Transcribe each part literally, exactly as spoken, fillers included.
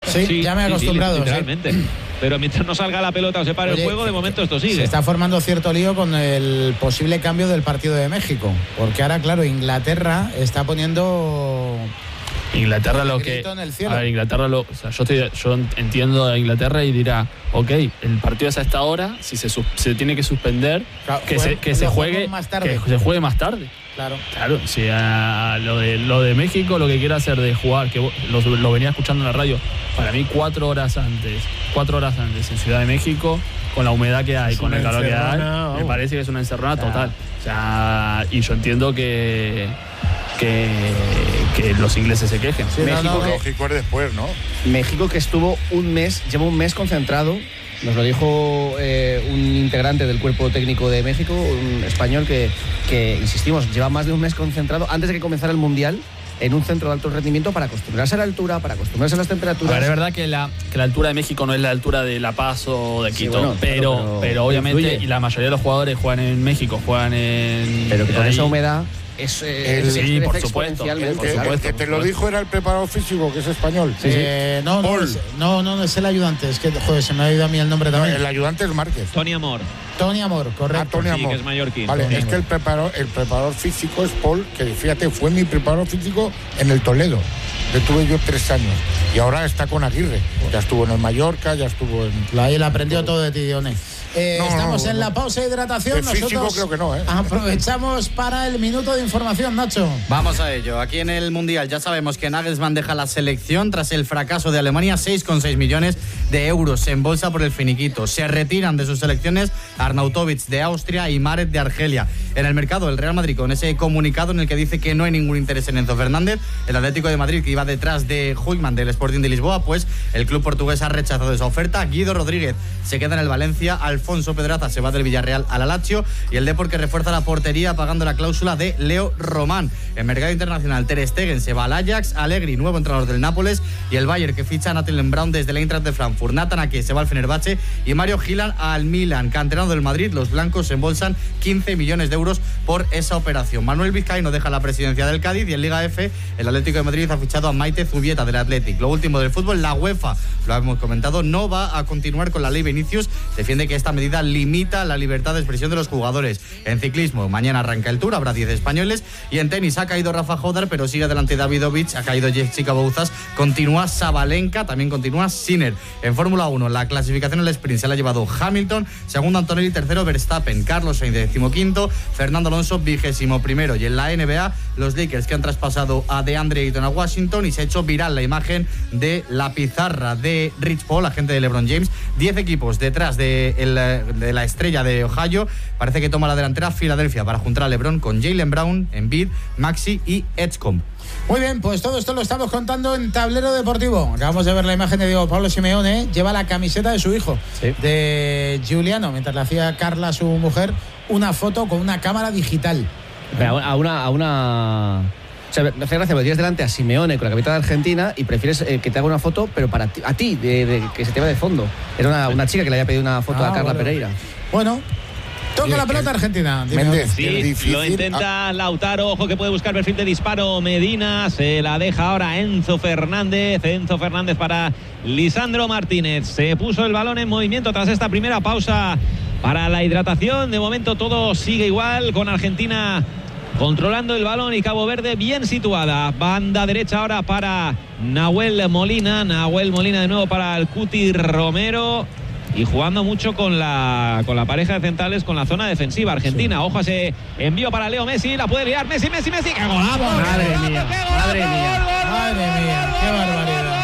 Sí, sí, ya me he acostumbrado. Sí, literalmente. Sí. Pero mientras no salga la pelota o se pare Oye, el juego, de momento esto sigue. Se está formando cierto lío con el posible cambio del partido de México. Porque ahora, claro, Inglaterra está poniendo... Inglaterra lo que... A ver, Inglaterra lo... O sea, yo, estoy, yo entiendo a Inglaterra y dirá, ok, el partido es a esta hora, si se, se tiene que suspender, claro, que, juegue, se, que, se juegue, más tarde. que se juegue más tarde. Claro. Claro, si a lo de lo de México lo que quiere hacer de jugar, que lo, lo venía escuchando en la radio, para mí cuatro horas antes, cuatro horas antes en Ciudad de México, con la humedad que hay, es con el calor que hay, oh. me parece que es una encerrona claro. total. O sea, y yo entiendo que que, que los ingleses se quejen. Sí, México, no, no, México es después, ¿no? México que estuvo un mes, lleva un mes concentrado. Nos lo dijo eh, un integrante del cuerpo técnico de México, un español que, que, insistimos, lleva más de un mes concentrado antes de que comenzara el Mundial en un centro de alto rendimiento para acostumbrarse a la altura, para acostumbrarse a las temperaturas. A ver, es verdad que la, que la altura de México no es la altura de La Paz o de Quito, sí, bueno, pero, pero, pero, pero obviamente, influye. Y la mayoría de los jugadores juegan en México, juegan en... Pero que con ahí, esa humedad... Es, eh, el, sí, por supuesto. El, por que, supuesto el que te lo dijo era el preparador físico, que es español. Sí, eh, no, no, es, no, no, no es el ayudante. Es que, joder, se me ha ido a mí el nombre también. No, el ayudante es Márquez. Tony Amor. Tony Amor, correcto. Ah, Tony Amor. Sí, que es mallorquín. Vale, Tony es Amor. que el preparador, el preparador físico es Paul, que fíjate, fue mi preparador físico en el Toledo. Le tuve yo tres años. Y ahora está con Aguirre. Ya estuvo en el Mallorca, ya estuvo en... Ahí él aprendió todo de ti, Dione. Eh, no, estamos no, en no. la pausa de hidratación. El físico creo que no, ¿eh? Aprovechamos para el minuto de información, Nacho. Vamos a ello. Aquí en el Mundial ya sabemos que Nagelsmann deja la selección tras el fracaso de Alemania. seis coma seis millones de euros en bolsa por el finiquito. Se retiran de sus selecciones Arnautovic de Austria y Maret de Argelia. En el mercado, el Real Madrid con ese comunicado en el que dice que no hay ningún interés en Enzo Fernández. El Atlético de Madrid, que iba detrás de Koeman del Sporting de Lisboa, pues el club portugués ha rechazado esa oferta. Guido Rodríguez se queda en el Valencia. Alfonso Pedraza se va del Villarreal al Lazio y el Depor que refuerza la portería pagando la cláusula de Leo Román. En mercado internacional, Ter Stegen se va al Ajax, Allegri, nuevo entrenador del Nápoles, y el Bayern que ficha a Nathan Brown desde el Eintracht de Frankfurt. Nathan Ake se va al Fenerbahce y Mario Gilan al Milan. Canterano del Madrid, los blancos se embolsan quince millones de euros por esa operación. Manuel Vizcaíno deja la presidencia del Cádiz y en Liga F el Atlético de Madrid ha fichado a Maite Zubieta del Athletic. Lo último del fútbol, la UEFA, lo hemos comentado, no va a continuar con la ley Vinicius. Defiende que esta medida limita la libertad de expresión de los jugadores. En ciclismo, mañana arranca el Tour, habrá diez españoles. Y en tenis ha caído Rafa Jodar, pero sigue adelante Davidovich, ha caído Jessica Bouzas, continúa Sabalenka, también continúa Sinner. En Fórmula uno, la clasificación en el sprint se la ha llevado Hamilton, segundo Antonelli, tercero Verstappen, Carlos Sainz decimoquinto, Fernando Alonso vigésimo primero. Y en la N B A, los Lakers que han traspasado a DeAndre Ayton a Washington y se ha hecho viral la imagen de la pizarra de Rich Paul, agente de LeBron James. diez equipos detrás de, el, de la estrella de Ohio. Parece que toma la delantera Filadelfia para juntar a LeBron con Jaylen Brown, Embiid, Maxi y Edgecombe. Muy bien, pues todo esto lo estamos contando en Tablero Deportivo. Acabamos de ver la imagen de Diego Pablo Simeone. Lleva la camiseta de su hijo, sí, de Giuliano, mientras le hacía Carla, su mujer, una foto con una cámara digital. Pero a una... A una... O sea, me hace gracia porque tienes delante a Simeone con la camiseta de Argentina y prefieres eh, que te haga una foto, pero para ti, a ti, de, de, que se te vea de fondo. Era una, una chica que le había pedido una foto ah, a Carla bueno. Pereira. Bueno, toca la pelota Argentina. Méndez, sí, lo intenta Lautaro, ojo que puede buscar perfil de disparo Medina, se la deja ahora Enzo Fernández, Enzo Fernández para Lisandro Martínez. Se puso el balón en movimiento tras esta primera pausa para la hidratación. De momento todo sigue igual, con Argentina controlando el balón y Cabo Verde bien situada. Banda derecha ahora para Nahuel Molina. Nahuel Molina de nuevo para el Cuti Romero. Y jugando mucho con la, con la pareja de centrales, con la zona defensiva argentina. Sí. Ojo a ese envío para Leo Messi. La puede liar Messi, Messi, Messi. ¡Qué golazo! Madre mía, madre mía, madre mía. ¡Qué barbaridad!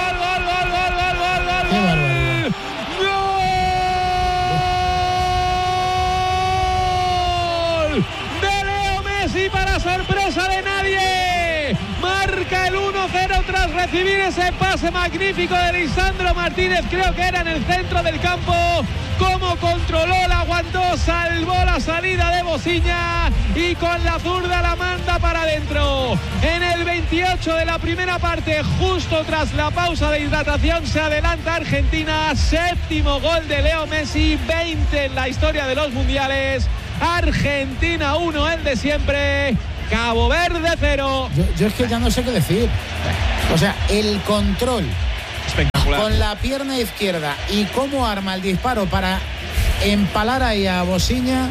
¡Qué barbaridad! Para sorpresa de nadie, marca el uno cero tras recibir ese pase magnífico de Lisandro Martínez. Creo que era en el centro del campo. Cómo controló, la aguantó, salvó la salida de Bociña y con la zurda la manda para adentro. En el veintiocho de la primera parte, justo tras la pausa de hidratación, se adelanta Argentina. Séptimo gol de Leo Messi, veinte en la historia de los mundiales. Argentina uno, el de siempre. Cabo Verde cero. Yo, yo es que ya no sé qué decir. O sea, el control con la pierna izquierda y cómo arma el disparo para empalar ahí a Bosiña,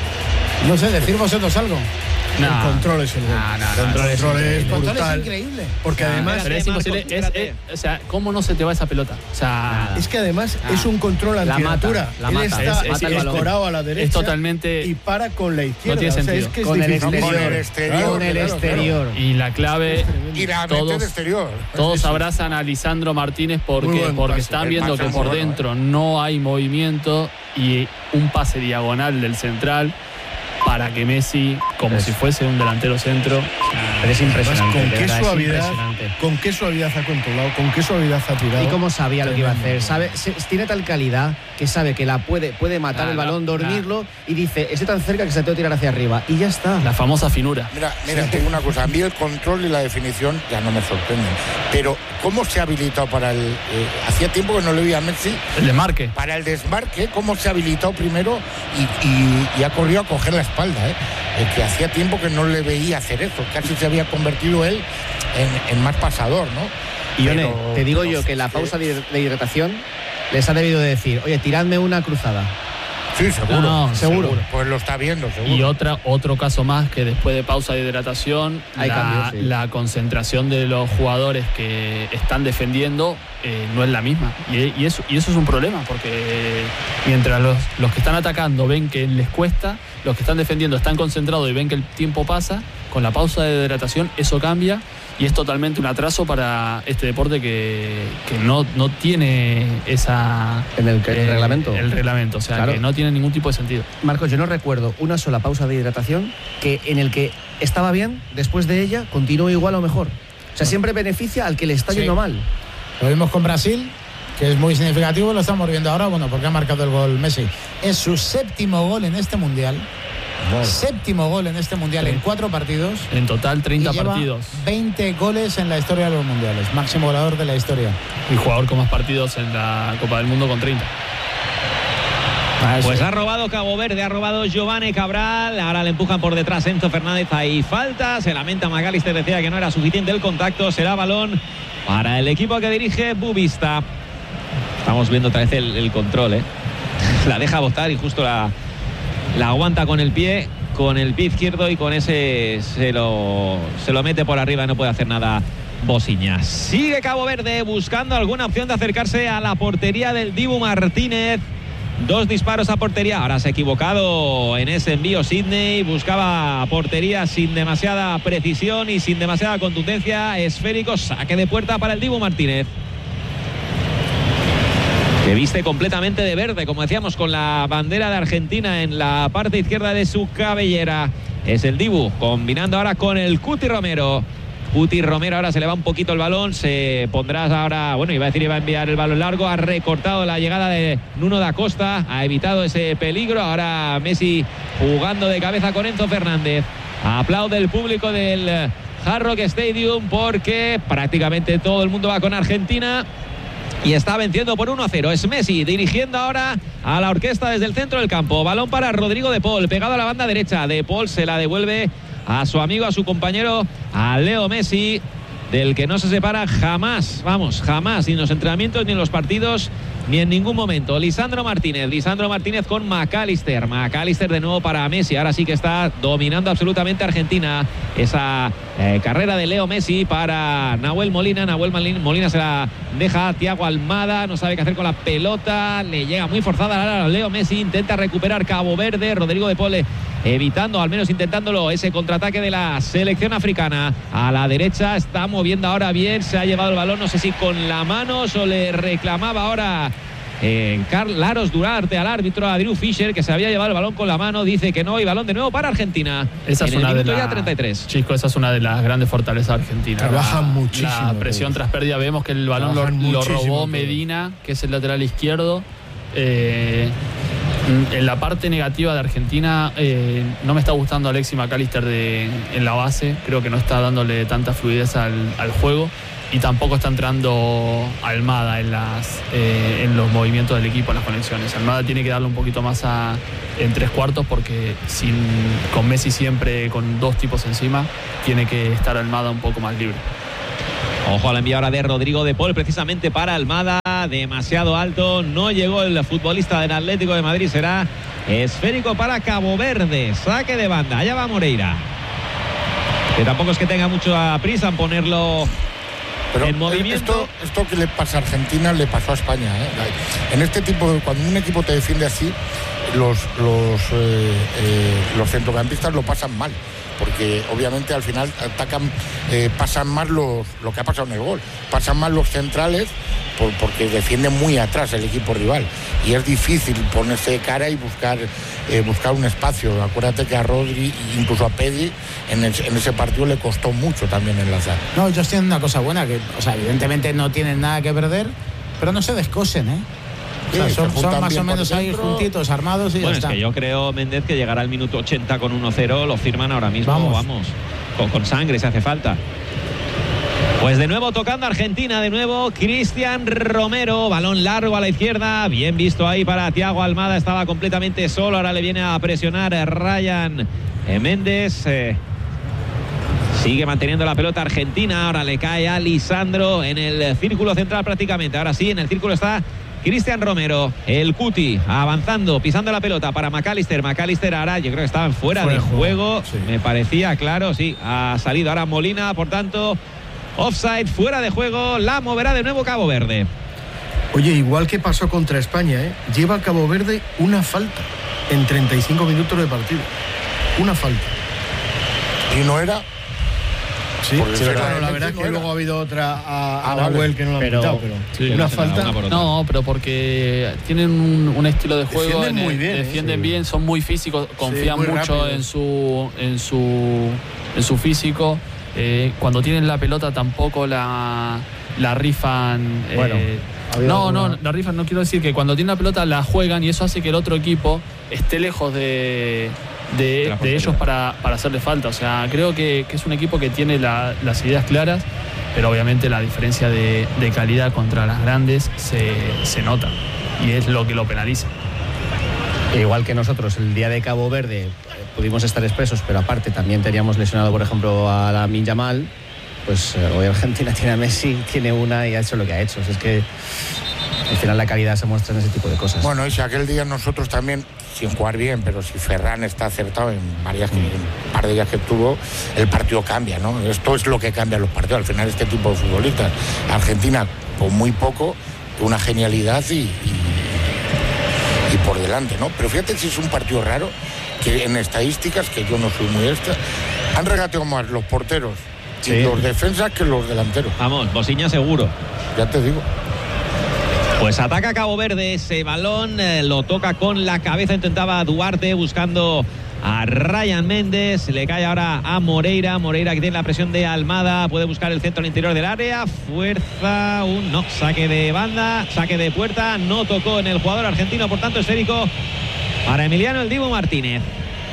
no sé, decir vosotros algo. No. El control es el gol. No, no, no, el control, es, es, brutal. El control es increíble. Porque no, además pero es imposible. Es, es, o sea, ¿cómo no se te va esa pelota? O sea, es que además nada. es un control La antinatura. mata, la Él mata. está Es- es- escorado a la derecha. es totalmente- y para con la izquierda. no tiene O sea, sentido. es que es Con el difícil. exterior. Con el exterior, Con el claro, exterior. y la clave, Y la mete todos, de exterior. todos Sí, sí. abrazan a Lisandro Martínez Muy porque, buen porque pase. están El viendo pase que es por bueno, dentro no hay movimiento y un pase diagonal del central para que Messi, como Es- si fuese un delantero centro, Pero es impresionante. Además, con de qué verdad, es suavidad, impresionante. con qué suavidad ha controlado, con qué suavidad ha tirado. Y cómo sabía lo que iba a Tremendo. hacer. Sabe, se- tiene tal calidad que sabe que la puede, puede matar Ah, el balón, la- dormirlo y dice, estoy tan cerca que se te tengo que tirar hacia arriba. Y ya está. la famosa finura. Mira, mira, te digo una cosa, a mí el control y la definición ya no me sorprenden, pero ¿cómo se ha habilitado para el... eh, hacía tiempo que no le vi a Messi, El desmarque. para el desmarque, cómo se ha habilitado primero y, y- y ha corrido a coger la espalda, ¿eh? Eh, que hacía tiempo que no le veía hacer eso, casi se había convertido él en, en más pasador, ¿no? Y Ione, Pero- te digo pero yo que la sí, pausa de, de hidratación les ha debido de decir, oye, tiradme una cruzada. Sí, seguro. No, no, seguro. Pues lo está viendo, seguro. Y otra, otro caso más que después de pausa de hidratación, Hay la, cambios, sí. la concentración de los jugadores que están defendiendo eh, no es la misma. Y, y eso, y eso es un problema, porque mientras los, los que están atacando ven que les cuesta, los que están defendiendo están concentrados y ven que el tiempo pasa, con la pausa de hidratación eso cambia y es totalmente un atraso para este deporte que, que no, no tiene esa... En el, el eh, reglamento. El reglamento, o sea, Claro. que no tiene ningún tipo de sentido. Marcos, yo no recuerdo una sola pausa de hidratación que en el que estaba bien, después de ella continuó igual o mejor. O sea, siempre beneficia al que le está Sí. yendo mal. Lo vimos con Brasil, que es muy significativo, lo estamos viendo ahora, bueno, porque ha marcado el gol Messi. Es su séptimo gol en este Mundial. Séptimo gol en este Mundial en cuatro partidos. En total treinta y lleva partidos. veinte goles en la historia de los Mundiales. Máximo goleador de la historia. Y jugador con más partidos en la Copa del Mundo con treinta. Pues ha robado Cabo Verde, ha robado Giovanni Cabral. Ahora le empujan por detrás Enzo Fernández. Ahí falta. Se lamenta McAllister, decía que no era suficiente el contacto. Será balón para el equipo que dirige Bubista. Estamos viendo otra vez el, el control, ¿eh? La deja botar y justo la, la aguanta con el pie, con el pie izquierdo y con ese se lo, se lo mete por arriba. No puede hacer nada Bosiña. Sigue Cabo Verde buscando alguna opción de acercarse a la portería del Dibu Martínez. Dos disparos a portería. Ahora se ha equivocado en ese envío Sidney. Buscaba portería sin demasiada precisión y sin demasiada contundencia. Esférico. Saque de puerta para el Dibu Martínez, que viste completamente de verde, como decíamos, con la bandera de Argentina en la parte izquierda de su cabellera. Es el Dibu, combinando ahora con el Cuti Romero. Cuti Romero ahora se le va un poquito el balón, se pondrá ahora, bueno, iba a decir iba a enviar el balón largo, ha recortado la llegada de Nuno da Costa, ha evitado ese peligro. Ahora Messi jugando de cabeza con Enzo Fernández. Aplaude el público del Hard Rock Stadium porque prácticamente todo el mundo va con Argentina y está venciendo por uno a cero. Es Messi dirigiendo ahora a la orquesta desde el centro del campo. Balón para Rodrigo de Paul, pegado a la banda derecha. De Paul se la devuelve a su amigo, a su compañero, a Leo Messi, del que no se separa jamás, vamos, jamás, ni en los entrenamientos, ni en los partidos, ni en ningún momento. Lisandro Martínez, Lisandro Martínez con McAllister, McAllister de nuevo para Messi. Ahora sí que está dominando absolutamente Argentina. Esa eh, carrera de Leo Messi para Nahuel Molina. Nahuel Molina se la deja a Thiago Almada, no sabe qué hacer con la pelota, le llega muy forzada a Leo Messi, intenta recuperar Cabo Verde. Rodrigo de Paul evitando, al menos intentándolo, ese contraataque de la selección africana. A la derecha está moviendo ahora bien, se ha llevado el balón, no sé si con la mano o le reclamaba ahora eh, Carl Laros Durarte al árbitro, a Drew Fisher, que se había llevado el balón con la mano. Dice que no, y balón de nuevo para Argentina. Esa es en una el de minuto las, ya treinta y tres. Chico, esa es una de las grandes fortalezas de Argentina. Trabajan la, muchísimo. La presión todos. tras pérdida. Vemos que el balón lo, Trabajan lo muchísimo robó todos. Medina, que es el lateral izquierdo. Eh, en la parte negativa de Argentina, eh, no me está gustando Alexis McAllister de, en la base. Creo que no está dándole tanta fluidez al, al juego. Y tampoco está entrando Almada en, las, eh, en los movimientos del equipo, en las conexiones. Almada tiene que darle un poquito más a, en tres cuartos porque sin, con Messi siempre con dos tipos encima, tiene que estar Almada un poco más libre. Ojo a la envía ahora de Rodrigo de Paul, precisamente para Almada, demasiado alto, no llegó el futbolista del Atlético de Madrid, será esférico para Cabo Verde, saque de banda, allá va Moreira, que tampoco es que tenga mucha prisa en ponerlo Pero en movimiento. Esto, esto que le pasa a Argentina le pasó a España, ¿eh? En este tipo, de, cuando un equipo te defiende así, los, los, eh, eh, los centrocampistas lo pasan mal, porque obviamente al final atacan, eh, pasan más los, lo que ha pasado en el gol, pasan más los centrales por, porque defienden muy atrás el equipo rival y es difícil ponerse de cara y buscar, eh, buscar un espacio. Acuérdate que a Rodri, incluso a Pedri, en, el, en ese partido le costó mucho también enlazar. No, ellos tienen una cosa buena, que, o sea, evidentemente no tienen nada que perder, pero no se descosen, ¿eh? O sea, Sí, son, se son más o juntan menos bien por ahí dentro. juntitos, armados y Bueno, ya es está. que yo creo, Méndez, que llegará al minuto ochenta con uno cero, lo firman ahora mismo, Vamos. vamos, con, con sangre si hace falta. Pues de nuevo tocando Argentina, de nuevo Cristian Romero, balón largo a la izquierda, bien visto ahí para Thiago Almada, estaba completamente solo, ahora le viene a presionar Ryan Méndez, eh, sigue manteniendo la pelota Argentina, ahora le cae a Lisandro en el círculo central prácticamente, ahora sí, en el círculo está Cristian Romero, el Cuti, avanzando, pisando la pelota para McAllister, McAllister ahora, yo creo que estaban fuera, fuera de juego, juego sí. Me parecía claro, sí, ha salido ahora Molina, por tanto, offside, fuera de juego, la moverá de nuevo Cabo Verde. Oye, igual que pasó contra España, ¿eh? Lleva Cabo Verde una falta en treinta y cinco minutos de partido, una falta. ¿Y no era? Sí, sí, claro, la verdad es que luego ha habido otra a, a la Nahuel que no la han pitado, pero sí, una falta. Una no, pero porque tienen un, un estilo de juego, defienden en muy el, bien, defienden eh, bien, son muy físicos, confían sí, muy mucho rápido. en su en su en su físico. Eh, cuando tienen la pelota tampoco la la rifan. Bueno, eh, no, alguna... no, la rifan. No quiero decir que cuando tienen la pelota la juegan y eso hace que el otro equipo esté lejos de de, de ellos para, para hacerle falta. O sea, creo que, que es un equipo que tiene la, las ideas claras, pero obviamente la diferencia de, de calidad contra las grandes se, se nota y es lo que lo penaliza. Igual que nosotros, el día de Cabo Verde pudimos estar expresos, pero aparte también teníamos lesionado, por ejemplo, a Lamine Yamal, pues eh, hoy Argentina tiene a Messi, tiene una y ha hecho lo que ha hecho. O sea, es que al final la calidad se muestra en ese tipo de cosas. Bueno, y si aquel día nosotros también, sin jugar bien, pero si Ferran está acertado en varias, mm. en un par de días que tuvo, el partido cambia, ¿no? Esto es lo que cambia los partidos. Al final este tipo de futbolistas, Argentina con muy poco, una genialidad y, y, y por delante, ¿no? Pero fíjate si es un partido raro, que en estadísticas, que yo no soy muy extra, han regateado más los porteros sí. y los defensas que los delanteros. Vamos, Bosiña seguro. Ya te digo. Pues ataca Cabo Verde, ese balón eh, lo toca con la cabeza, intentaba Duarte buscando a Ryan Méndez, le cae ahora a Moreira, Moreira que tiene la presión de Almada, puede buscar el centro al interior del área, fuerza, un no, saque de banda, saque de puerta, no tocó en el jugador argentino, por tanto esférico para Emiliano el Dibu Martínez.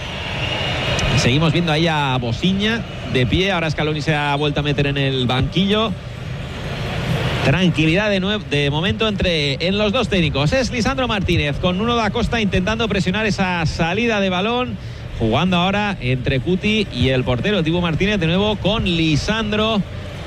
Seguimos viendo ahí a Bosiña de pie, ahora Scaloni se ha vuelto a meter en el banquillo. Tranquilidad de, nuevo, de momento entre en los dos técnicos. Es Lisandro Martínez con Nuno da Costa intentando presionar esa salida de balón. Jugando ahora entre Cuti y el portero Dibu Martínez de nuevo con Lisandro.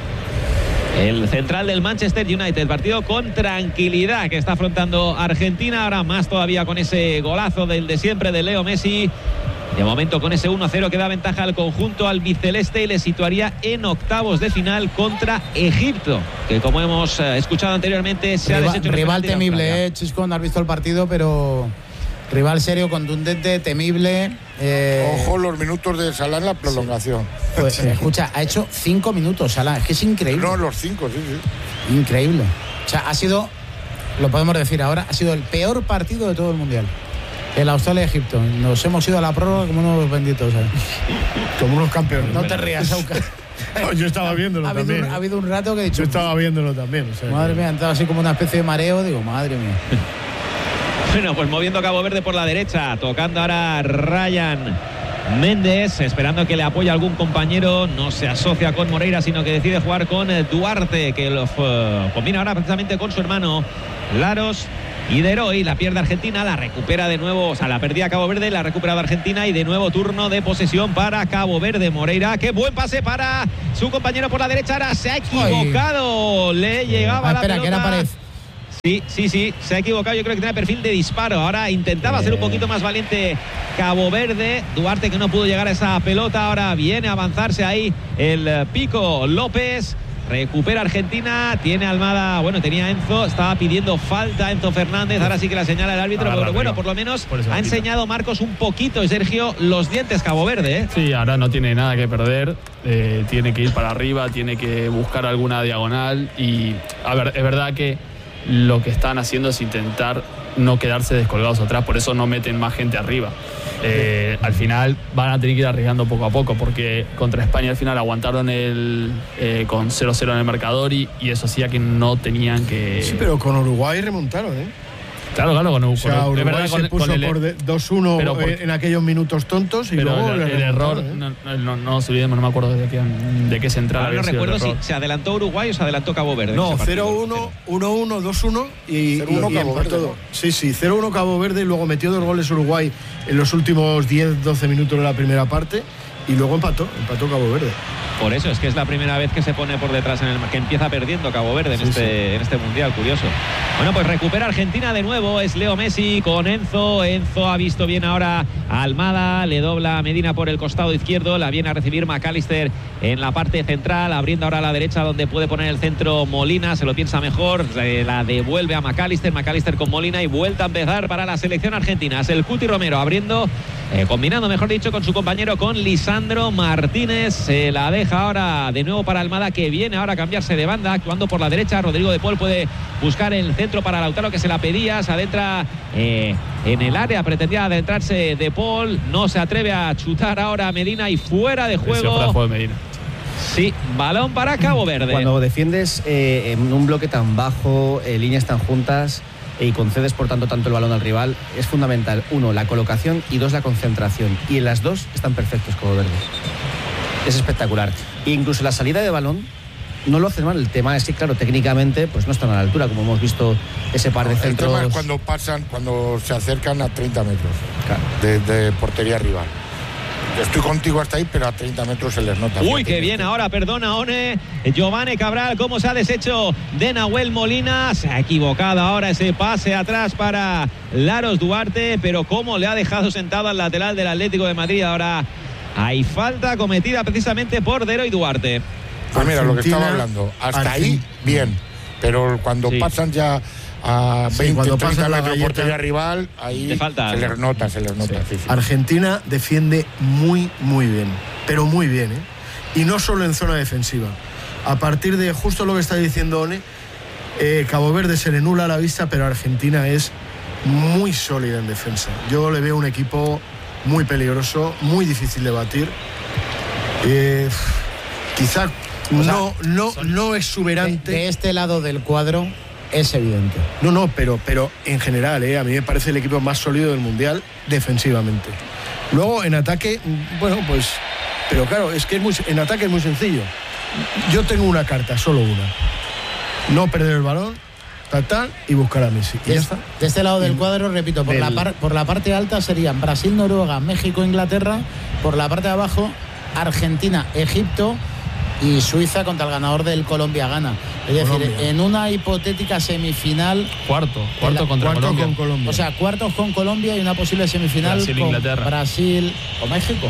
El central del Manchester United. Partido con tranquilidad que está afrontando Argentina. Ahora más todavía con ese golazo del de siempre de Leo Messi. De momento con ese uno cero que da ventaja al conjunto albiceleste y le situaría en octavos de final contra Egipto, que como hemos eh, escuchado anteriormente se rival, ha deshecho. Rival temible, eh, Chisco, no has visto el partido, pero rival serio, contundente, temible. Eh... Ojo los minutos de Salah en la prolongación. Sí. Pues, escucha, ha hecho cinco minutos Salah, es que es increíble. No, los cinco, sí, sí. Increíble. O sea, ha sido, lo podemos decir ahora, ha sido el peor partido de todo el Mundial. El Australia-Egipto. Nos hemos ido a la prórroga como unos benditos. ¿sabes? Como unos campeones. No te rías, Auca. No, yo estaba viéndolo ha también. Habido un, ¿eh? ha habido un rato que he dicho... Yo estaba viéndolo también. O sea, madre que... mía, ha entrado así como una especie de mareo. Digo, madre mía. Bueno, pues moviendo Cabo Verde por la derecha. Tocando ahora Ryan Méndez. Esperando que le apoye algún compañero. No se asocia con Moreira, sino que decide jugar con Duarte, que lo uh, combina ahora precisamente con su hermano Laros. y de Heroy. La pierde Argentina, la recupera de nuevo, o sea, la perdía Cabo Verde, la ha recuperado Argentina y de nuevo turno de posesión para Cabo Verde. Moreira, qué buen pase para su compañero por la derecha, ahora se ha equivocado, le llegaba ah, la espera, pelota. que era Pared. Sí, sí, sí, se ha equivocado, yo creo que tenía perfil de disparo. Ahora intentaba eh. ser un poquito más valiente Cabo Verde. Duarte, que no pudo llegar a esa pelota, ahora viene a avanzarse ahí el Pico López. Recupera Argentina, tiene Almada, bueno, tenía Enzo, estaba pidiendo falta Enzo Fernández, ahora sí que la señala el árbitro, ah, pero bueno, por lo menos por ha enseñado Marcos un poquito, Sergio, los dientes Cabo Verde, ¿eh? Sí, ahora no tiene nada que perder, eh, tiene que ir para arriba, tiene que buscar alguna diagonal y, a ver, es verdad que lo que están haciendo es intentar no quedarse descolgados atrás, por eso no meten más gente arriba. Eh, al final van a tener que ir arriesgando poco a poco, porque contra España al final aguantaron el eh, con cero cero en el marcador y, y eso hacía que no tenían que... Sí, pero con Uruguay remontaron, ¿eh? Claro, claro, con, o sea, con, Uruguay verdad, se con, puso con el, por dos uno por, en aquellos minutos tontos y pero luego el, el error, ¿eh? no, no, no nos olvidemos, no me acuerdo de qué, de qué central había no sido recuerdo si se adelantó Uruguay o se adelantó Cabo Verde. No, cero uno, uno uno, dos uno y, cero uno y, y Cabo Verde, ¿no? Sí, sí, cero uno Cabo Verde y luego metió dos goles Uruguay en los últimos diez doce minutos de la primera parte y luego empató, empató Cabo Verde. Por eso es que es la primera vez que se pone por detrás en el que empieza perdiendo Cabo Verde en, sí, este, sí. en este mundial, curioso. Bueno, pues recupera Argentina de nuevo, es Leo Messi con Enzo. Enzo ha visto bien ahora a Almada, le dobla a Medina por el costado izquierdo, la viene a recibir McAllister en la parte central, abriendo ahora a la derecha donde puede poner el centro Molina, se lo piensa mejor, eh, la devuelve a McAllister, McAllister con Molina y vuelta a empezar para la selección argentina. Es el Cuti Romero abriendo, eh, combinando mejor dicho con su compañero, con Lisandro Martínez, se la deja ahora de nuevo para Almada, que viene ahora a cambiarse de banda, actuando por la derecha. Rodrigo de Paul puede buscar el centro para Lautaro, que se la pedía, se adentra eh, en el área, pretendía adentrarse de Paul, no se atreve a chutar ahora a Medina y fuera de juego. Fuera de juego de Medina. Sí, balón para Cabo Verde. Cuando defiendes eh, en un bloque tan bajo, eh, líneas tan juntas y concedes por tanto tanto el balón al rival, es fundamental, uno, la colocación y dos, la concentración, y en las dos están perfectos Cabo Verde. Es espectacular. E incluso la salida de balón no lo hacen mal. El tema es que, claro, técnicamente pues no están a la altura, como hemos visto ese par de no, centros. El tema es cuando pasan, cuando se acercan a treinta metros, claro, de, de portería rival. Estoy contigo hasta ahí, pero a treinta metros se les nota. Uy, qué bien ahora, perdona, One. Giovanni Cabral, cómo se ha deshecho de Nahuel Molina. Se ha equivocado ahora ese pase atrás para Laros Duarte, pero cómo le ha dejado sentado al lateral del Atlético de Madrid. Ahora hay falta cometida precisamente por Dero y Duarte. Pues mira, lo que estaba hablando, hasta Argentina. Ahí bien, pero cuando sí. pasan ya a sí, veinte, treinta metros de portería rival, ahí se les nota, se les nota. Sí. Sí, sí. Argentina defiende muy, muy bien, pero muy bien, ¿eh? Y no solo en zona defensiva. A partir de justo lo que está diciendo One, eh, Cabo Verde se le nula a la vista, pero Argentina es muy sólida en defensa. Yo le veo un equipo muy peligroso, muy difícil de batir. Eh, quizá o sea, no, no, no exuberante. De, de este lado del cuadro es evidente. No, no, pero, pero en general, eh, a mí me parece el equipo más sólido del Mundial defensivamente. Luego, en ataque, bueno, pues... Pero claro, es que es muy, en ataque es muy sencillo. Yo tengo una carta, solo una. No perder el balón, tal, tal, y buscar a Messi. Y de, ya está. De este lado del cuadro, repito, por, del... la, par, por la parte alta serían Brasil, Noruega, México, Inglaterra. Por la parte de abajo, Argentina, Egipto y Suiza contra el ganador del Colombia-Ghana. Es decir, Colombia. En una hipotética semifinal... Cuarto, cuarto la, contra cuarto Colombia. Con Colombia. O sea, cuartos con Colombia y una posible semifinal Brasil, con Inglaterra. Brasil o México.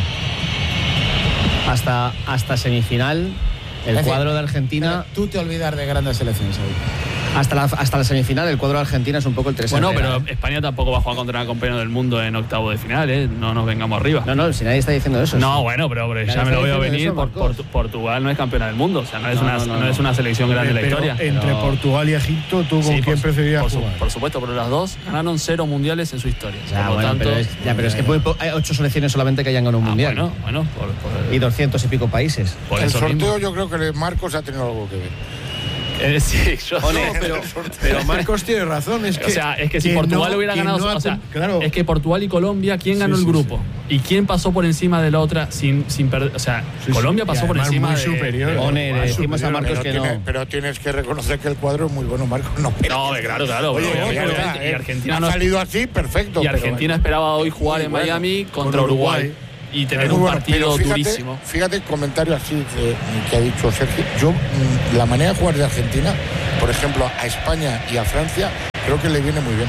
Hasta, hasta semifinal, el decir, cuadro de Argentina... Tú te olvidas de grandes selecciones ahí. Hasta la, hasta la semifinal, el cuadro de Argentina es un poco el tres. Bueno, pero ¿eh? España tampoco va a jugar contra una compañera del mundo en octavo de final, ¿eh? No nos vengamos arriba. No, no, si nadie está diciendo eso. No, sí. bueno, pero, pero ya me lo veo venir. Eso, por, por, Portugal no es campeona del mundo, o sea, no es, no, una, no, no, no es una selección grande de la historia. Entre pero... Portugal y Egipto, ¿tú con sí, quién preferirías por, jugar? Por supuesto, pero las dos ganaron cero mundiales en su historia. Ya, por bueno, tanto, pero es, ya, pero es que eh, hay ocho selecciones solamente que hayan ganado un ah, mundial. Bueno, bueno. Por, por, y dorcientos y pico países. Por el sorteo mismo. Yo creo que Marcos ha tenido algo que ver. Eh, sí, yo no, pero, pero Marcos tiene razón. Es que, o sea, es que si que Portugal no, hubiera ganado. No ha, o sea, claro. Es que Portugal y Colombia, ¿quién ganó sí, el sí, grupo? Sí. ¿Y quién pasó por encima de la otra sin, sin perder? O sea, sí, Colombia sí. pasó por encima. Muy de, superior. One, le decimos a Marcos pero que tiene, no. Pero tienes que reconocer que el cuadro es muy bueno, Marcos. No, no claro, claro. Oye, bueno, ya obviamente, está, y eh. Argentina ha no salido así, perfecto. Y Argentina pero, esperaba hoy jugar en bueno, Miami contra Uruguay. Uruguay. Y tener un bueno, partido fíjate, durísimo. Fíjate el comentario así de, que ha dicho Sergio. Yo, la manera de jugar de Argentina, por ejemplo, a España y a Francia, creo que le viene muy bien.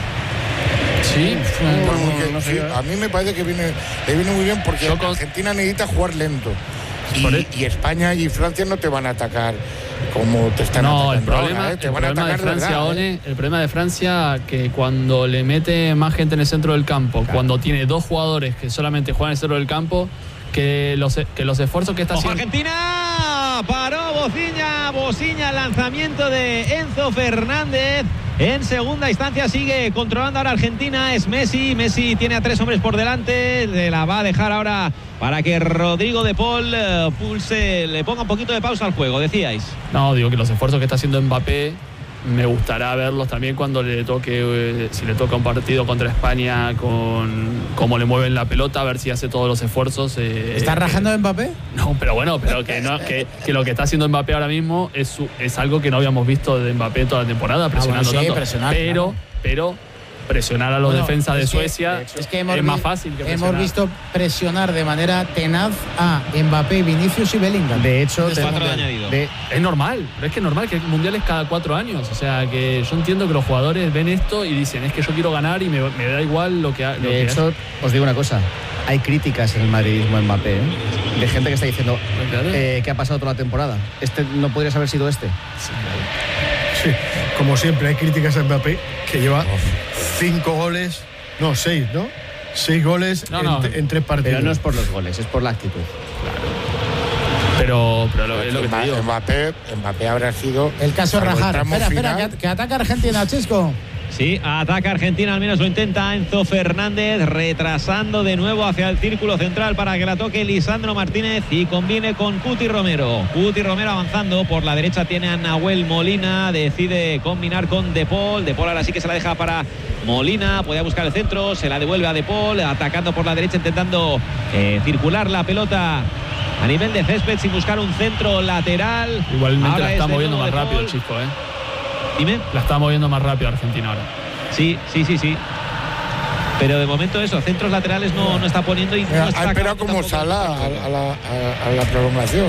Sí, porque, no, no sé. sí a mí me parece que viene, le viene muy bien porque con... Argentina necesita jugar lento. Y, y España y Francia no te van a atacar como te están no, atacando el problema, ahora, ¿eh? Te el van a problema atacar de Francia, verdad, One, ¿eh? el problema de Francia que cuando le mete más gente en el centro del campo, claro. Cuando tiene dos jugadores que solamente juegan en el centro del campo, que los, que los esfuerzos que está Ojo, haciendo... Argentina, paró Bociña, Bociña, lanzamiento de Enzo Fernández. En segunda instancia sigue controlando ahora Argentina, es Messi. Messi tiene a tres hombres por delante, le la va a dejar ahora para que Rodrigo de Paul uh, pulse, le ponga un poquito de pausa al juego, decíais. No, digo que los esfuerzos que está haciendo Mbappé, me gustará verlos también cuando le toque, eh, si le toca un partido contra España, con cómo le mueven la pelota, a ver si hace todos los esfuerzos. Eh, ¿Está rajando de Mbappé? No, pero bueno, pero que, no, que, que lo que está haciendo Mbappé ahora mismo es, es algo que no habíamos visto de Mbappé toda la temporada, presionando ah, bueno, sí, tanto. Presionar, pero, claro. pero presionar a los bueno, defensas de que, Suecia de hecho, es, que hemos es más fácil que presionar. Hemos visto presionar de manera tenaz a Mbappé, Vinicius y Bellingham. De hecho, de cuatro de añadido. De, es normal, pero es que es normal que el mundial es cada cuatro años. O sea, que yo entiendo que los jugadores ven esto y dicen, es que yo quiero ganar y me, me da igual lo que ha, lo De que hecho, hay. Os digo una cosa. Hay críticas en el madridismo a Mbappé, ¿eh? De gente que está diciendo claro. eh, que ha pasado toda la temporada. Este no podrías haber sido este. Sí, claro. Sí, como siempre hay críticas a Mbappé, que lleva cinco goles, no, seis, ¿no? Seis goles no, en, no. en tres partidos. Pero no es por los goles, es por la actitud. Claro. Pero, pero lo, es lo que te digo. Mbappé, Mbappé habrá sido el caso de rajar. Espera, final. espera, que, que ataca Argentina, Chisco. Sí, ataca Argentina, al menos lo intenta Enzo Fernández, retrasando de nuevo hacia el círculo central para que la toque Lisandro Martínez y combine con Cuti Romero. Cuti Romero avanzando, por la derecha tiene a Nahuel Molina, decide combinar con De Paul. De Paul ahora sí que se la deja para Molina, puede buscar el centro, se la devuelve a De Paul, atacando por la derecha, intentando eh, circular la pelota a nivel de césped sin buscar un centro lateral. Igualmente ahora la está moviendo más De rápido el Paul. Chisco, ¿eh? Dime. La está moviendo más rápido Argentina ahora. Sí, sí, sí, sí. Pero de momento eso, centros laterales no, no está poniendo y no está ha esperado como Salah a, a, la, a, a la prolongación.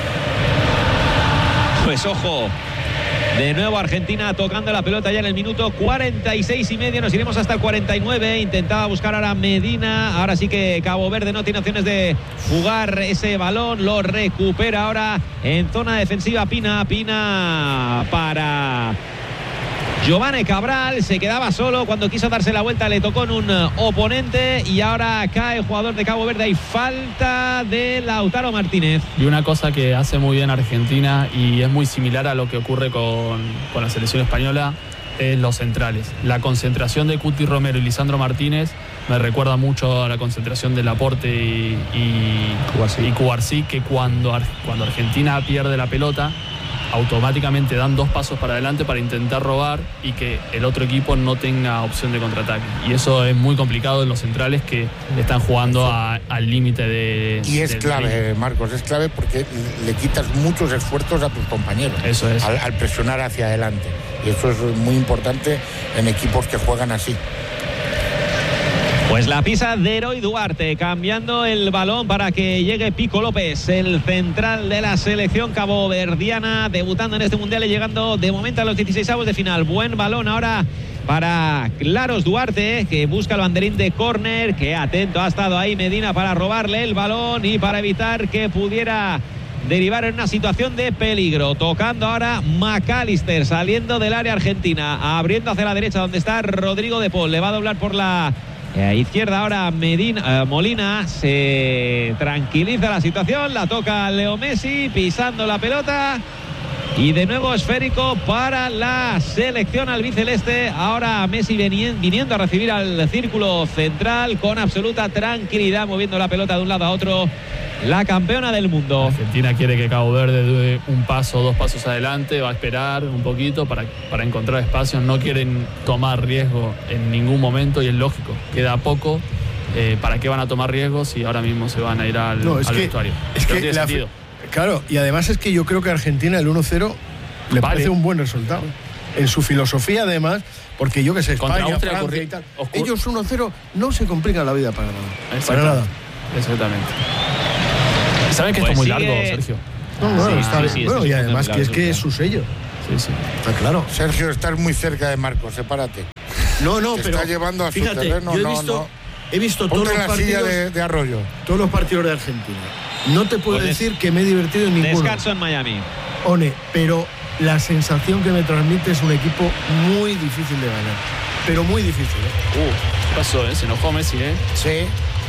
Pues ojo. De nuevo Argentina tocando la pelota ya en el minuto cuarenta y seis y medio. Nos iremos hasta el cuarenta y nueve. Intentaba buscar ahora Medina. Ahora sí que Cabo Verde no tiene opciones de jugar ese balón. Lo recupera ahora en zona defensiva Pina. Pina para Giovanni Cabral, se quedaba solo cuando quiso darse la vuelta, le tocó en un oponente y ahora cae el jugador de Cabo Verde. Hay falta de Lautaro Martínez. Y una cosa que hace muy bien Argentina y es muy similar a lo que ocurre con, con la selección española es los centrales. La concentración de Cuti Romero y Lisandro Martínez me recuerda mucho a la concentración de Laporte y, y, y Cubarsí, que cuando, cuando Argentina pierde la pelota automáticamente dan dos pasos para adelante para intentar robar y que el otro equipo no tenga opción de contraataque. Y eso es muy complicado en los centrales que están jugando a, al límite de... Y es del clave, ritmo. Marcos, es clave porque le quitas muchos esfuerzos a tus compañeros. Eso es. Al, al presionar hacia adelante. Y eso es muy importante en equipos que juegan así. Pues la pisa de Heroi Duarte, cambiando el balón para que llegue Pico López, el central de la selección caboverdiana, debutando en este mundial y llegando de momento a los dieciseisavos de final. Buen balón ahora para Claros Duarte, que busca el banderín de córner, que atento ha estado ahí Medina para robarle el balón y para evitar que pudiera derivar en una situación de peligro. Tocando ahora McAllister, saliendo del área argentina, abriendo hacia la derecha donde está Rodrigo de Paul. Le va a doblar por la Eh, izquierda ahora Medina, eh, Molina, se tranquiliza la situación, la toca Leo Messi, pisando la pelota Y de nuevo esférico para la selección albiceleste. Ahora Messi viniendo a recibir al círculo central con absoluta tranquilidad, moviendo la pelota de un lado a otro. La campeona del mundo. Argentina quiere que Cabo Verde dé un paso, dos pasos adelante, va a esperar un poquito para, para encontrar espacios. No quieren tomar riesgo en ningún momento y es lógico, queda poco. Eh, ¿Para qué van a tomar riesgos si ahora mismo se van a ir al, no, es al que, vestuario? Es no que tiene la, sentido. Claro, y además es que yo creo que a Argentina el uno cero le vale. parece un buen resultado. En su filosofía, además, porque yo que sé, España, Contra Francia ocurri- y tal. Ocurri- ellos uno cero no se complican la vida para nada. Para nada. Exactamente. ¿Saben que pues esto es muy sigue... largo, Sergio? No, no, sí, está sí, bien. sí, bueno, sí, y además claro, que es que claro. es su sello. Sí, sí. Está claro. Sergio, estás muy cerca de Marcos, sepárate. No, no, Te pero está llevando a su fíjate, terreno, yo he no, visto, no. he visto Ponte todos en los la silla partidos de, de Arroyo. todos los partidos de Argentina. No te puedo Pues decir que me he divertido en ninguno. Descanso en Miami. One, pero la sensación que me transmite es un equipo muy difícil de ganar. Pero muy difícil, ¿eh? Uh, ¿qué pasó, eh? Se enojó Messi, ¿eh? Sí.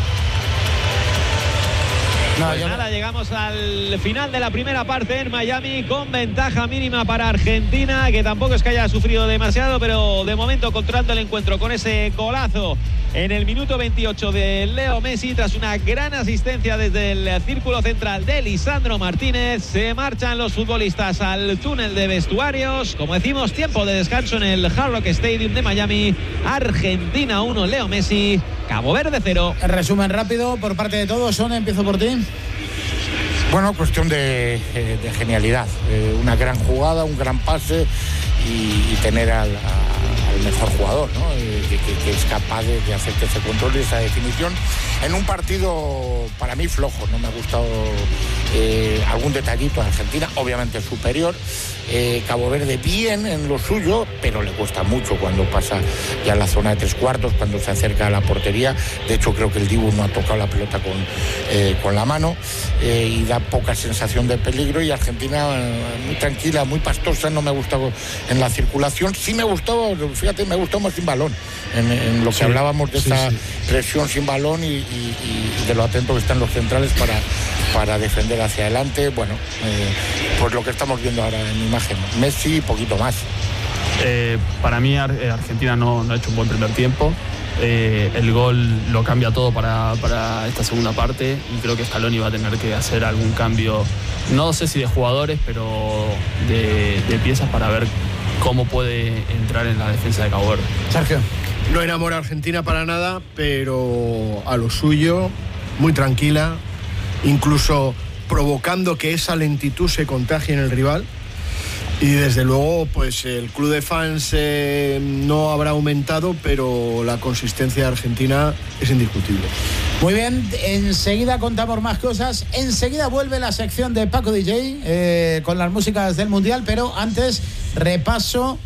No, Pues yo nada, llegamos al final de la primera parte en Miami con ventaja mínima para Argentina, que tampoco es que haya sufrido demasiado, pero de momento controlando el encuentro con ese golazo en el minuto veintiocho de Leo Messi tras una gran asistencia desde el círculo central de Lisandro Martínez. Se marchan los futbolistas al túnel de vestuarios. Como decimos, tiempo de descanso en el Hard Rock Stadium de Miami. Argentina uno, Leo Messi, Cabo Verde cero. Resumen rápido por parte de todos. Son, empiezo por ti. Bueno, cuestión de, eh, de genialidad. Eh, una gran jugada, un gran pase y, y tener al, a, al mejor jugador, ¿no? Eh, que, que, que es capaz de, de hacer ese control y esa definición. En un partido para mí flojo, no me ha gustado eh, algún detallito a Argentina, obviamente superior. Eh, Cabo Verde bien en lo suyo, pero le cuesta mucho cuando pasa ya la zona de tres cuartos, cuando se acerca a la portería. De hecho, creo que el Dibu no ha tocado la pelota con, eh, con la mano eh, y da poca sensación de peligro. Y Argentina eh, muy tranquila, muy pastosa, no me ha gustado en la circulación. Sí me ha gustado, fíjate, me ha gustado más sin balón, en, en lo que sí, hablábamos de sí, esa sí. presión sin balón y, y, y de lo atento que están los centrales para, para defender hacia adelante. Bueno, eh, pues lo que estamos viendo ahora en imagen, Messi y poquito más. Eh, para mí Argentina no, no ha hecho un buen primer tiempo. Eh, el gol lo cambia todo para, para esta segunda parte y creo que Scaloni va a tener que hacer algún cambio, no sé si de jugadores, pero de, de piezas para ver cómo puede entrar en la defensa de Cabo Verde. Sergio. No enamora a Argentina para nada, pero a lo suyo, muy tranquila, incluso provocando que esa lentitud se contagie en el rival. Y desde luego, pues el club de fans eh, no habrá aumentado, pero la consistencia de Argentina es indiscutible. Muy bien, enseguida contamos más cosas. Enseguida vuelve la sección de Paco D J eh, con las músicas del Mundial, pero antes repaso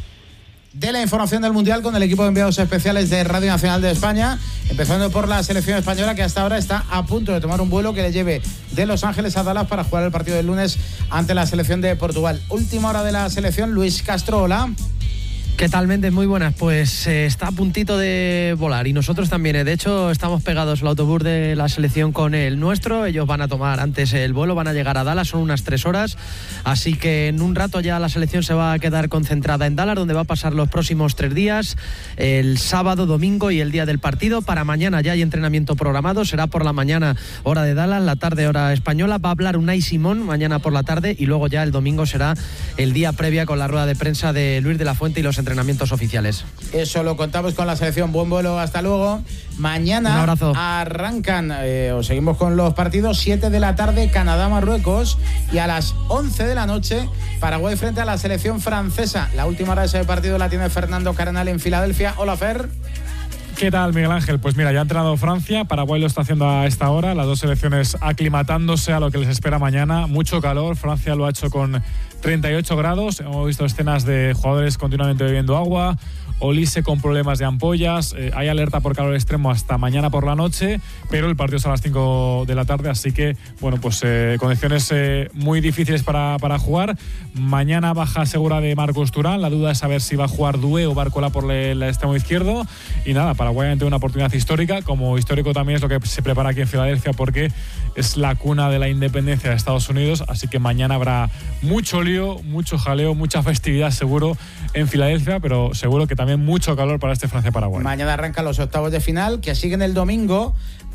de la información del Mundial con el equipo de enviados especiales de Radio Nacional de España, empezando por la selección española, que hasta ahora está a punto de tomar un vuelo que le lleve de Los Ángeles a Dallas para jugar el partido del lunes ante la selección de Portugal. Última hora de la selección, Luis Castro, hola. ¿Qué tal, Méndez? Muy buenas. Pues eh, está a puntito de volar y nosotros también. Eh. De hecho, estamos pegados al autobús de la selección con el nuestro. Ellos van a tomar antes el vuelo, van a llegar a Dallas, son unas tres horas. Así que en un rato ya la selección se va a quedar concentrada en Dallas, donde va a pasar los próximos tres días, el sábado, domingo y el día del partido. Para mañana ya hay entrenamiento programado, será por la mañana hora de Dallas, la tarde hora española. Va a hablar Unai Simón mañana por la tarde y luego ya el domingo será el día previa con la rueda de prensa de Luis de la Fuente y los entrenamientos oficiales. Eso lo contamos con la selección. Buen vuelo, hasta luego. Mañana un abrazo. Arrancan, eh, o seguimos con los partidos, siete de la tarde Canadá-Marruecos y a las once de la noche Paraguay frente a la selección francesa. La última hora de ese partido la tiene Fernando Cardenal en Filadelfia. Hola, Fer. ¿Qué tal, Miguel Ángel? Pues mira, ya ha entrenado Francia, Paraguay lo está haciendo a esta hora, las dos selecciones aclimatándose a lo que les espera mañana. Mucho calor, Francia lo ha hecho con treinta y ocho grados, hemos visto escenas de jugadores continuamente bebiendo agua, Olise con problemas de ampollas. Eh, hay alerta por calor extremo hasta mañana por la noche, pero el partido es a las cinco de la tarde, así que, bueno, pues eh, condiciones eh, muy difíciles para, para jugar. Mañana baja segura de Marcos Turán. La duda es saber si va a jugar Doué o Barcola por el extremo izquierdo. Y nada, Paraguay ante una oportunidad histórica. Como histórico también es lo que se prepara aquí en Filadelfia, porque es la cuna de la independencia de Estados Unidos. Así que mañana habrá mucho lío, mucho jaleo, mucha festividad seguro en Filadelfia, pero seguro que también mucho calor para este Francia-Paraguay. Mañana arrancan los octavos de final, que siguen el domingo.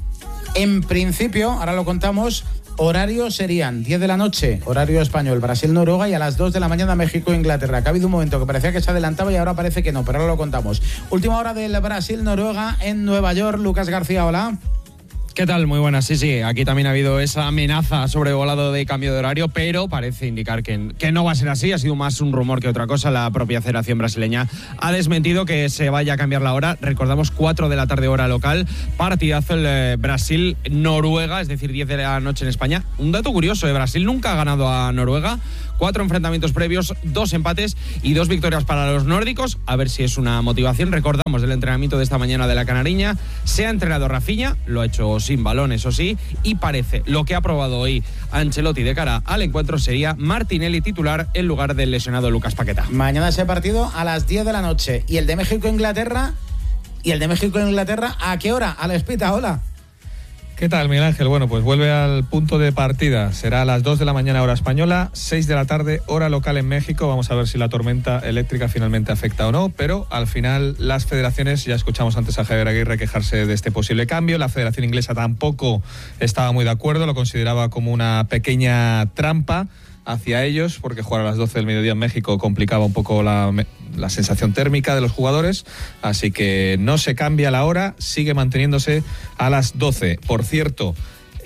En principio, ahora lo contamos, horarios serían diez de la noche, horario español, Brasil-Noruega, y a las dos de la mañana México-Inglaterra. Que ha habido un momento que parecía que se adelantaba y ahora parece que no, pero ahora lo contamos. Última hora del Brasil-Noruega en Nueva York. Lucas García, hola. ¿Qué tal? Muy buenas. Sí, sí, aquí también ha habido esa amenaza sobrevolado de cambio de horario, pero parece indicar que, que no va a ser así. Ha sido más un rumor que otra cosa. La propia Federación Brasileña ha desmentido que se vaya a cambiar la hora. Recordamos, cuatro de la tarde hora local, partidazo el eh, Brasil-Noruega, es decir, diez de la noche en España. Un dato curioso, eh, Brasil nunca ha ganado a Noruega. Cuatro enfrentamientos previos, dos empates y dos victorias para los nórdicos. A ver si es una motivación. Recordamos del entrenamiento de esta mañana de la Canariña. Se ha entrenado Rafinha, lo ha hecho sin balón, eso sí, y parece lo que ha probado hoy Ancelotti de cara al encuentro sería Martinelli titular en lugar del lesionado Lucas Paquetá. Mañana ese partido a las diez de la noche. ¿Y el de México-Inglaterra? ¿Y el de México-Inglaterra a qué hora? A la espita, hola. ¿Qué tal, Miguel Ángel? Bueno, pues vuelve al punto de partida. Será a las dos de la mañana hora española, seis de la tarde hora local en México. Vamos a ver si la tormenta eléctrica finalmente afecta o no, pero al final las federaciones, ya escuchamos antes a Javier Aguirre quejarse de este posible cambio. La Federación Inglesa tampoco estaba muy de acuerdo, lo consideraba como una pequeña trampa hacia ellos, porque jugar a las doce del mediodía en México complicaba un poco la, la sensación térmica de los jugadores, así que no se cambia la hora, sigue manteniéndose a las doce. Por cierto,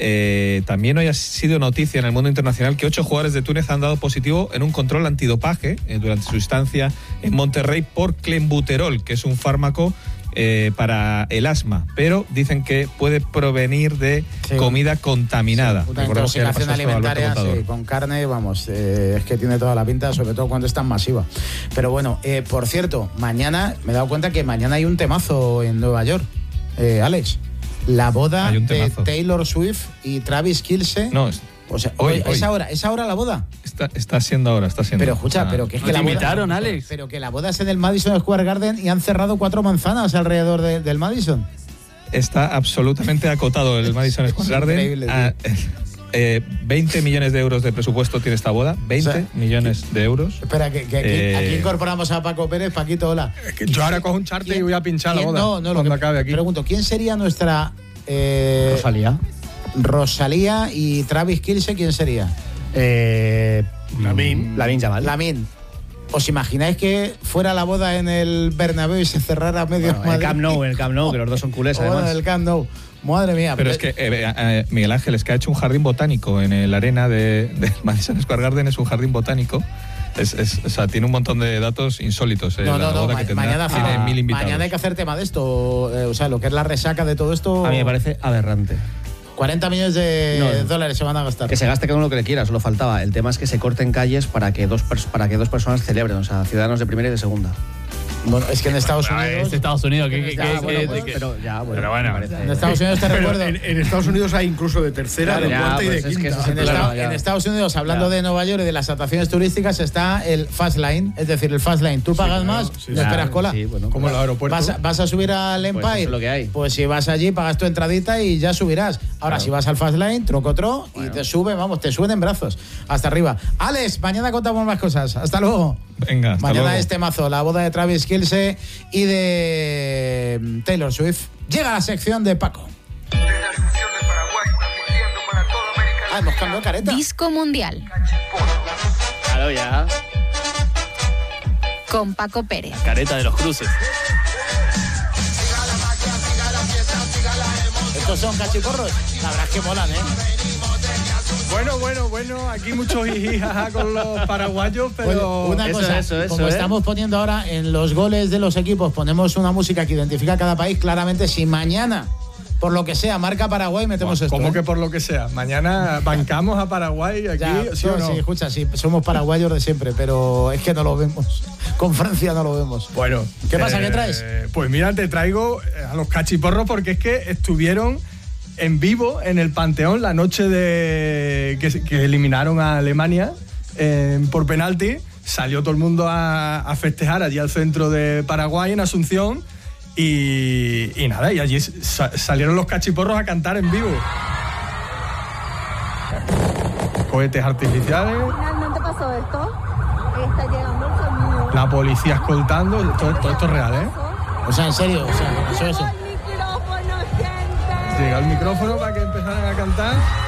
eh, también hoy ha sido noticia en el mundo internacional que ocho jugadores de Túnez han dado positivo en un control antidopaje eh, durante su estancia en Monterrey por clenbuterol, que es un fármaco Eh, para el asma, pero dicen que puede provenir de sí. comida contaminada. Sí, una intoxicación alimentaria, sí, con carne, vamos, eh, es que tiene toda la pinta, sobre todo cuando es tan masiva. Pero bueno, eh, por cierto, mañana, me he dado cuenta que mañana hay un temazo en Nueva York, eh, Alex, la boda de Taylor Swift y Travis Kelce. No, es... O sea, hoy, hoy. ¿Es ahora ¿es ahora la boda? Está, está siendo ahora, está siendo. Pero escucha, ah, pero que es que la boda, invitaron, Alex. Pero que la boda es en el Madison Square Garden y han cerrado cuatro manzanas alrededor de, del Madison. Está absolutamente acotado el Madison Square Garden. Increíble, ah, eh, veinte millones de euros de presupuesto tiene esta boda. veinte o sea, millones de euros. Espera, que, que aquí, eh, aquí incorporamos a Paco Pérez. Paquito, hola. Es que yo ahora cojo un charter y voy a pinchar la boda. No, no, lo que acabe aquí. Pregunto, ¿quién sería nuestra eh, Rosalía? Rosalía y Travis Kelce, ¿quién sería? Eh, Lamin. Lamin Yamal. Lamin. ¿Os imagináis que fuera la boda en el Bernabéu y se cerrara medio bueno, Madrid? El Camp Nou, el Camp Nou, que los dos son culés, además. Bueno, el Camp Nou. Madre mía. Pero, pero es que, eh, eh, Miguel Ángel, es que ha hecho un jardín botánico en la arena de, de Madison Square Garden, es un jardín botánico. Es, es, o sea, tiene un montón de datos insólitos. Eh, no, no, la boda no. Que tendrá, mañana, tiene mil invitados. Mañana hay que hacer tema de esto. Eh, o sea, lo que es la resaca de todo esto. A mí me parece aberrante. cuarenta millones de no, dólares se van a gastar. Que se gaste cada uno lo que le quiera, solo faltaba. El tema es que se corten calles para que dos, para que dos personas celebren, o sea, ciudadanos de primera y de segunda. Bueno, es que en Estados Unidos... Es Estados Unidos, que... Pero ya, bueno. Pero bueno. En Estados Unidos te recuerdo... En, en Estados Unidos hay incluso de tercera, claro, de cuarta y de pues quinta. Es que en, claro, esta, en Estados Unidos, hablando ya. de Nueva York y de las atracciones turísticas, está el Fast Lane, es decir, el Fast Lane. Tú sí, pagas claro, más, sí, no esperas cola. Sí, bueno, como claro. el aeropuerto. Vas a, vas a subir al Empire, pues, eso es lo que hay. Pues si vas allí, pagas tu entradita y ya subirás. Ahora, claro. si vas al Fast Lane, troco otro bueno. y te sube, vamos, te suben en brazos hasta arriba. Alex, mañana contamos más cosas. Hasta luego. Venga, hasta mañana luego. este mazo, la boda de Travis Kelce y de Taylor Swift. Llega la sección de Paco. Ah, hemos cambiado careta. Disco Mundial. Claro, ya. Con Paco Pérez. La careta de los cruces. Estos son cachiporros. La verdad es que molan, ¿eh? Bueno, bueno, bueno, aquí mucho jiji con los paraguayos, pero... Oye, una eso, cosa, eso, eso, como ¿eh? estamos poniendo ahora en los goles de los equipos, ponemos una música que identifica a cada país, claramente si mañana por lo que sea, marca Paraguay, metemos esto. ¿Cómo ¿eh? que por lo que sea? Mañana bancamos a Paraguay aquí, ya, ¿sí o no? Sí, escucha, sí, somos paraguayos de siempre, pero es que no lo vemos. Con Francia no lo vemos. Bueno. ¿Qué pasa? Eh, ¿Qué traes? Pues mira, te traigo a los cachiporros porque es que estuvieron en vivo en el Panteón la noche de que, que eliminaron a Alemania eh, por penalti. Salió todo el mundo a, a festejar allí al centro de Paraguay, en Asunción, y, y nada, y allí sa- salieron los cachiporros a cantar en vivo. Cohetes artificiales. Finalmente pasó esto. Está llegando el sonido. La policía escoltando. Todo, todo esto es real, ¿eh? O sea, en serio, o sea, eso, eso. Micrófono, gente. Llega el micrófono para que empezaran a cantar.